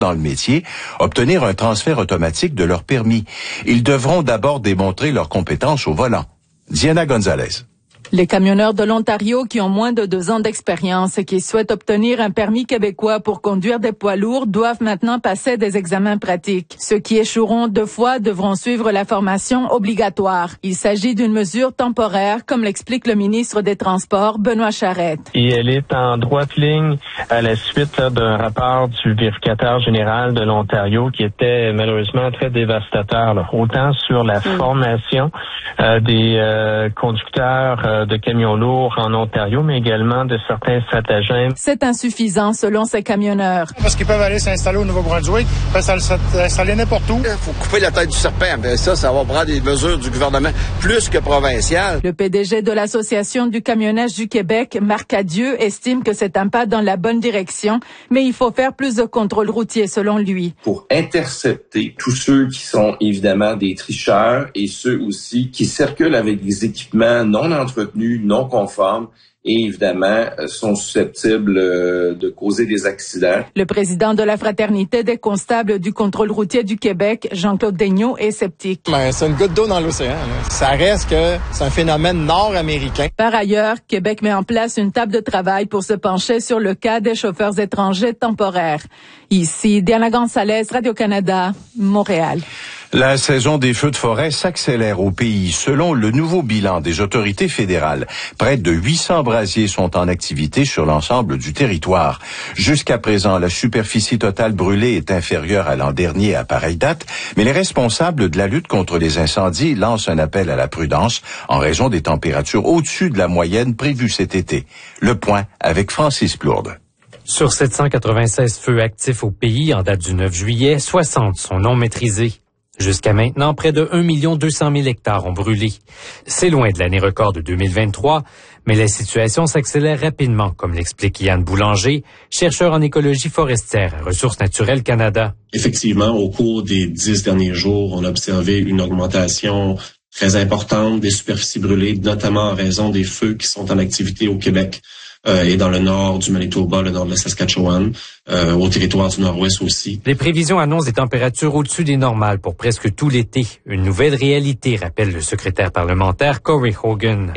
dans le métier obtenir un transfert automatique de leur permis. Ils devront d'abord démontrer leurs compétences au volant. Diana Gonzalez. Les camionneurs de l'Ontario qui ont moins de 2 ans d'expérience et qui souhaitent obtenir un permis québécois pour conduire des poids lourds doivent maintenant passer des examens pratiques. Ceux qui échoueront 2 fois devront suivre la formation obligatoire. Il s'agit d'une mesure temporaire, comme l'explique le ministre des Transports, Benoît Charette. Et elle est en droite ligne à la suite d'un rapport du vérificateur général de l'Ontario qui était malheureusement très dévastateur, autant sur la formation des conducteurs de camions lourds en Ontario, mais également de certains stratagèmes. C'est insuffisant selon ces camionneurs. Parce qu'ils peuvent aller s'installer au Nouveau-Brunswick, s'installer n'importe où. Il faut couper la tête du serpent. Mais ça va prendre des mesures du gouvernement plus que provinciales. Le PDG de l'Association du camionnage du Québec, Marc Adieu, estime que c'est un pas dans la bonne direction, mais il faut faire plus de contrôles routiers selon lui. Pour intercepter tous ceux qui sont évidemment des tricheurs et ceux aussi qui circulent avec des équipements non entretenus, non conformes et évidemment sont susceptibles de causer des accidents. Le président de la Fraternité des constables du contrôle routier du Québec, Jean-Claude Daigneault, est sceptique. C'est une goutte d'eau dans l'océan. Ça reste que c'est un phénomène nord-américain. Par ailleurs, Québec met en place une table de travail pour se pencher sur le cas des chauffeurs étrangers temporaires. Ici, Diana Gonzalez, Radio-Canada, Montréal. La saison des feux de forêt s'accélère au pays. Selon le nouveau bilan des autorités fédérales, près de 800 brasiers sont en activité sur l'ensemble du territoire. Jusqu'à présent, la superficie totale brûlée est inférieure à l'an dernier à pareille date, mais les responsables de la lutte contre les incendies lancent un appel à la prudence en raison des températures au-dessus de la moyenne prévue cet été. Le point avec Francis Plourde. Sur 796 feux actifs au pays en date du 9 juillet, 60 sont non maîtrisés. Jusqu'à maintenant, près de 1 200 000 hectares ont brûlé. C'est loin de l'année record de 2023, mais la situation s'accélère rapidement, comme l'explique Yann Boulanger, chercheur en écologie forestière à Ressources naturelles Canada. Effectivement, au cours des 10 derniers jours, on a observé une augmentation très importante des superficies brûlées, notamment en raison des feux qui sont en activité au Québec. Et dans le nord du Manitoba, le nord de la Saskatchewan, au territoire du Nord-Ouest aussi. Les prévisions annoncent des températures au-dessus des normales pour presque tout l'été. Une nouvelle réalité, rappelle le secrétaire parlementaire Corey Hogan.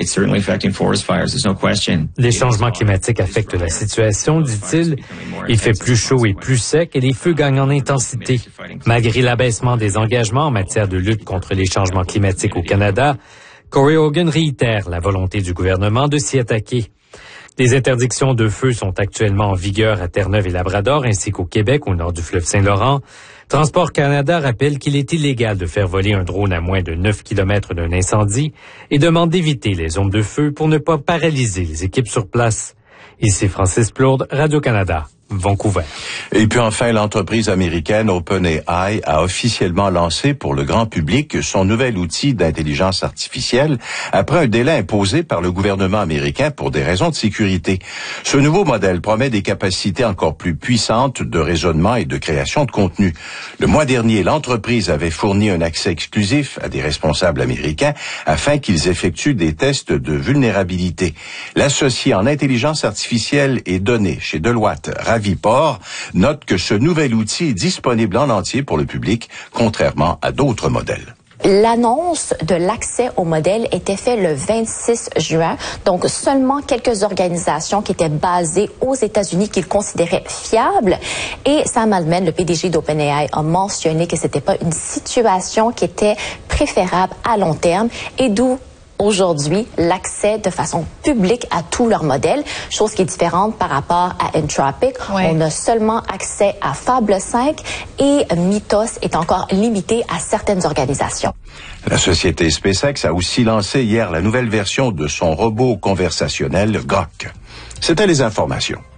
Les changements climatiques affectent la situation, dit-il. Il fait plus chaud et plus sec et les feux gagnent en intensité. Malgré l'abaissement des engagements en matière de lutte contre les changements climatiques au Canada, Corey Hogan réitère la volonté du gouvernement de s'y attaquer. Des interdictions de feu sont actuellement en vigueur à Terre-Neuve et Labrador, ainsi qu'au Québec, au nord du fleuve Saint-Laurent. Transport Canada rappelle qu'il est illégal de faire voler un drone à moins de 9 km d'un incendie et demande d'éviter les zones de feu pour ne pas paralyser les équipes sur place. Ici Francis Plourde, Radio-Canada. Vancouver. Et puis enfin, l'entreprise américaine OpenAI a officiellement lancé pour le grand public son nouvel outil d'intelligence artificielle après un délai imposé par le gouvernement américain pour des raisons de sécurité. Ce nouveau modèle promet des capacités encore plus puissantes de raisonnement et de création de contenu. Le mois dernier, l'entreprise avait fourni un accès exclusif à des responsables américains afin qu'ils effectuent des tests de vulnérabilité. L'associé en intelligence artificielle et données chez Deloitte, Raviport, note que ce nouvel outil est disponible en entier pour le public, contrairement à d'autres modèles. L'annonce de l'accès au modèle était faite le 26 juin, donc seulement quelques organisations qui étaient basées aux États-Unis qu'ils considéraient fiables. Et Sam Altman, le PDG d'OpenAI, a mentionné que c'était pas une situation qui était préférable à long terme et d'où aujourd'hui l'accès de façon publique à tous leurs modèles, chose qui est différente par rapport à Anthropic. Ouais. On a seulement accès à Fable 5 et Mythos est encore limité à certaines organisations. La société SpaceX a aussi lancé hier la nouvelle version de son robot conversationnel Grok. C'était les informations.